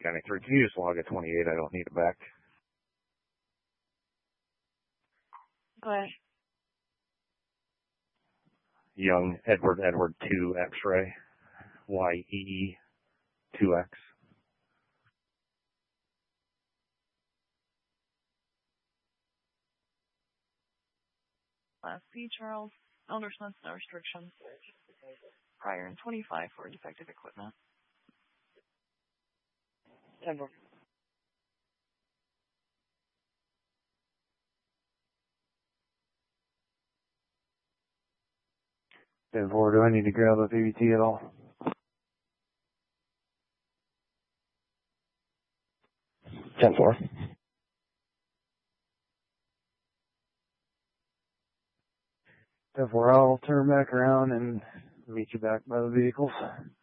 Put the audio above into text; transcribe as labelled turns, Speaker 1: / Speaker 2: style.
Speaker 1: County 3, can you just log a 28? I don't need it back.
Speaker 2: Go ahead.
Speaker 1: Young Edward 2 X-ray. YEE 2X.
Speaker 2: Class C, Charles. Elder Smith, no restrictions. Prior and 25 for defective equipment.
Speaker 3: 10-4.
Speaker 4: Do I need to grab a PBT at all?
Speaker 5: 10-4.
Speaker 4: 10-4, I'll turn back around and meet you back by the vehicles.